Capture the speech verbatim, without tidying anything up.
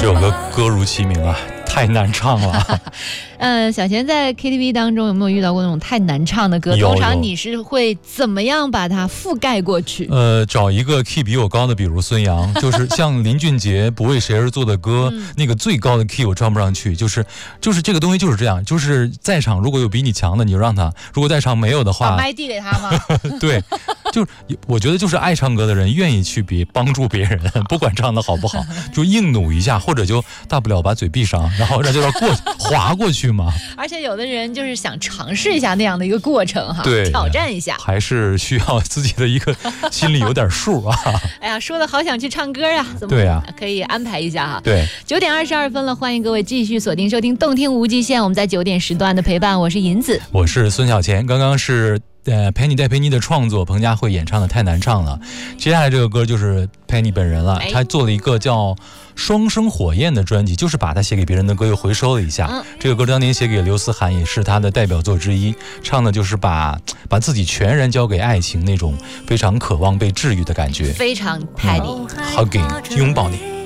首歌歌如其名啊，太难唱了。 呃，小钱在 K T V 当中有没有遇到过那种太难唱的歌？ 有通常你是会怎么样把它覆盖过去？ 呃，找一个 key 比我高的，比如孙杨，就是像林俊杰《不为谁而作的歌》嗯，那个最高的 key 我唱不上去，就是就是这个东西就是这样，就是在场如果有比你强的，你就让他；如果在场没有的话， 把麦递给他吗？ 对，就是我觉得就是爱唱歌的人愿意去别帮助别人，不管唱的好不好，就硬努一下，或者就大不了把嘴闭上，然后让这段过滑过去嘛。 而且有的人就是想尝试一下那样的一个过程哈， 对， 挑战一下， 还是需要自己的一个心里有点数啊。 哎呀，说的好想去唱歌啊，怎么对啊， 可以安排一下哈。 对， 九点二十二分了，欢迎各位继续锁定收听动听无极限，我们在九点时段的陪伴，我是银子， 我是孙小钱，刚刚是。呃 ，Penny 戴佩妮的创作，彭佳慧演唱的太难唱了。接下来这个歌就是 Penny 本人了，她做了一个叫《双生火焰》的专辑，就是把她写给别人的歌又回收了一下。嗯、这个歌当年写给刘思涵，也是她的代表作之一。唱的就是把把自己全然交给爱情那种非常渴望被治愈的感觉， 非常 Penny、 嗯、Hugging 拥抱你。